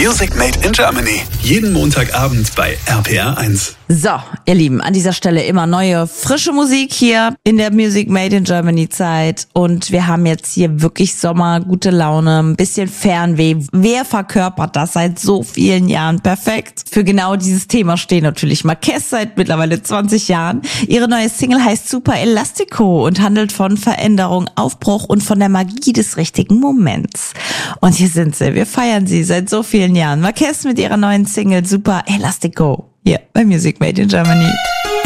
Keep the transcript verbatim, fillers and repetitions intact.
Music Made in Germany. Jeden Montagabend bei R P R eins. So, ihr Lieben, an dieser Stelle immer neue, frische Musik hier in der Music Made in Germany Zeit. Und wir haben jetzt hier wirklich Sommer, gute Laune, ein bisschen Fernweh. Wer verkörpert das seit so vielen Jahren perfekt? Für genau dieses Thema stehen natürlich Marquez seit mittlerweile zwanzig Jahren. Ihre neue Single heißt Super Elastico und handelt von Veränderung, Aufbruch und von der Magie des richtigen Moments. Und hier sind sie, wir feiern sie seit so vielen Jahren. Marquez mit ihrer neuen Single Super Elastico. Hier bei Music Made in Germany.